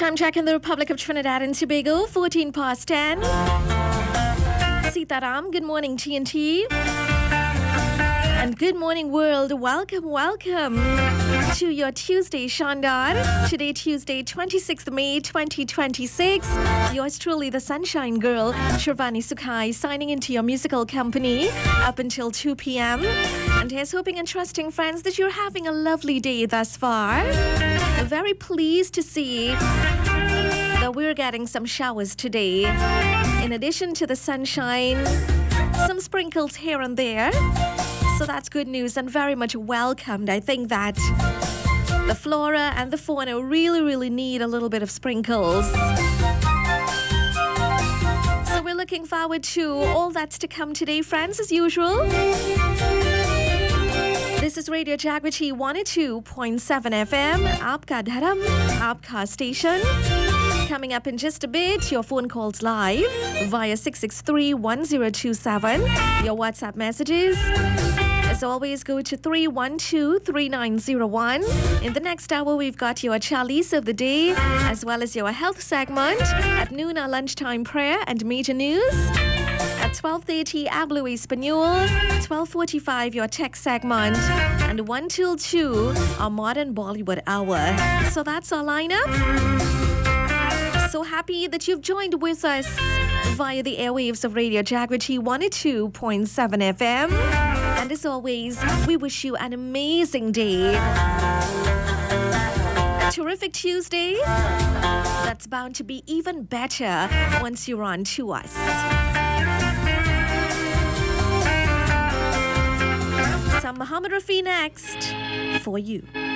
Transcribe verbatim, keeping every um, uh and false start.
Time check in the Republic of Trinidad and Tobago, fourteen past ten. Sitaram, good morning T N T. And good morning world, welcome, welcome to your Tuesday Shandar. Today Tuesday, twenty-sixth of May, twenty twenty-six. Yours truly, the Sunshine Girl, Shravani Sukhai, signing into your musical company up until two p.m. And here's hoping and trusting, friends, that you're having a lovely day thus far. Very pleased to see that we're getting some showers today. In addition to the sunshine, some sprinkles here and there. So that's good news and very much welcomed. I think that the flora and the fauna really, really need a little bit of sprinkles. So we're looking forward to all that's to come today, friends, as usual. This is Radio Jagriti one oh two point seven F M, Aapka Dharam, Aapka Station. Coming up in just a bit, your phone calls live via six six three, one zero two seven. Your WhatsApp messages, as always, go to three one two, three nine zero one. In the next hour, we've got your Chalice of the Day, as well as your health segment. At noon, our lunchtime prayer and major news. At twelve thirty, Ablu Espanol. twelve forty-five, your tech segment. And one till two, our modern Bollywood hour. So that's our lineup. So happy that you've joined with us via the airwaves of Radio Jagriti one oh two point seven F M. And as always, we wish you an amazing day. A terrific Tuesday that's bound to be even better once you're on to us. Some Muhammad Rafi next for you.